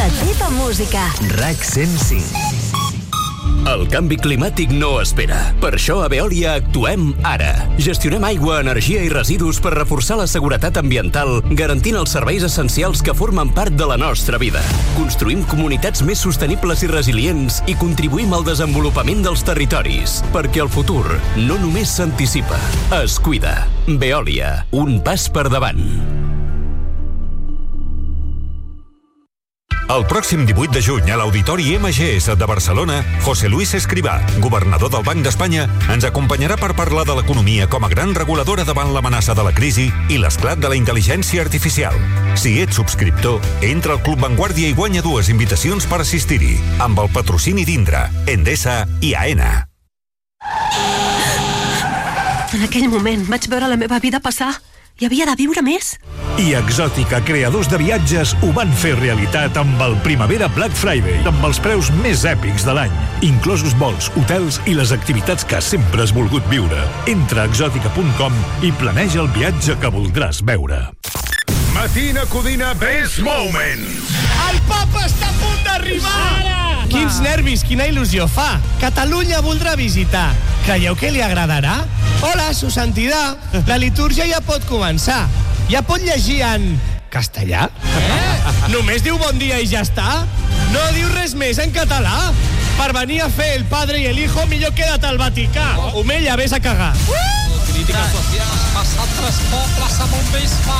La teva música. RAC 105. El canvi climàtic no espera. Per això a Veolia actuem ara. Gestionem aigua, energia i residus per reforçar la seguretat ambiental, garantint els serveis essencials que formen part de la nostra vida. Construïm comunitats més sostenibles i resilients i contribuïm al desenvolupament dels territoris, perquè el futur no només s'anticipa, es cuida. Veolia, un pas per davant. El pròxim 18 de juny a l'Auditori MGS de Barcelona, José Luis Escrivá, governador del Banc d'Espanya, ens acompanyarà per parlar de l'economia com a gran reguladora davant l'amenaça de la crisi i l'esclat de la intel·ligència artificial. Si ets subscriptor, entra al Club Vanguardia i guanya 2 invitacions per assistir-hi, amb el patrocini d'Indra, Endesa i AENA. En aquell moment vaig veure la meva vida passar. Hi havia de viure més. I Exòtica, creadors de viatges, ho van fer realitat amb el Primavera Black Friday, amb els preus més èpics de l'any, inclosos vols, hotels i les activitats que sempre has volgut viure. Entra a exòtica.com i planeja el viatge que voldràs veure. Matina Codina Best Moments. El papa està a punt d'arribar! Quins nervis, quina il·lusió fa! Catalunya voldrà visitar. Creieu que li agradarà? Hola, su santidad. La litúrgia ja pot començar. Ja pot llegir en castellà? Només diu bon dia i ja està? No diu res més en català? Per venir a fer el padre i el hijo, millor queda't al Vaticà. Omella, vés a cagar. Crítica social, passat 3 pobles amb un bisbe.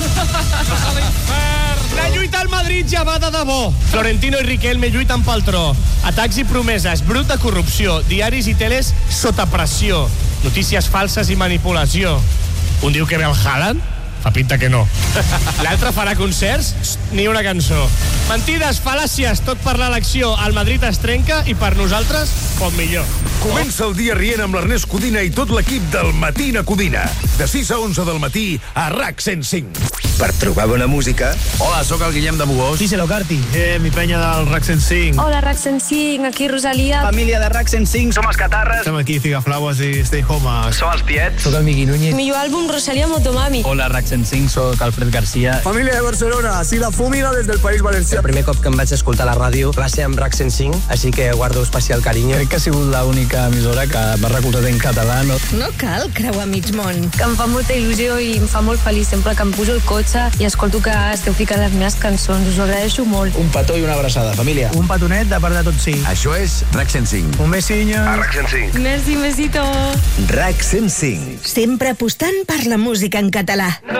Vas a l'infern. La lluita al Madrid ja va de debò. Florentino i Riquelme lluiten pel tro. Atacs i promeses, brut de corrupció, diaris i teles sota pressió, notícies falses i manipulació. Un diu que ve el Haaland? Fa pinta que no. L'altre farà concerts? Ni una cançó. Mentides, fal·làcies, tot per l'elecció. El Madrid es trenca i per nosaltres, pot millor. Comença el dia rient amb l'Ernest Codina i tot l'equip del Matina Codina. De 6 a 11 del matí a RAC 105. Per trobar bona música... Hola, sóc el Guillem de Bugós. Díselo, Carti. Mi penya del RAC 105. Hola, RAC 105, aquí Rosalia. Família de RAC 105. Som els Catarres. Estem aquí, Figaflaues i Stay Home. Som els Tiets. Soc el Miqui Núñez. Mi àlbum Rosalia Motomami. Hola, RAC 105, soc Alfred García. Família de Barcelona, sí, la Fúmiga des del País Valencià. El primer cop que em vaig escoltar a la ràdio va ser amb RAC 105, així que guardo especial carinyo. Crec que ha sigut l'única emissora que m'ha recolzat en català. No cal creuar mig món. Que em fa molta il·lusió i em fa molt feliç sempre que em poso el cotxe i escolto que esteu ficant les meves cançons. Us ho agraeixo molt. Un petó i una abraçada, família. Un petonet de part de tots 5. Això és RAC 105. Un besinyo. A RAC 105. Merci, besito. RAC 105. Sempre apostant per la música en català.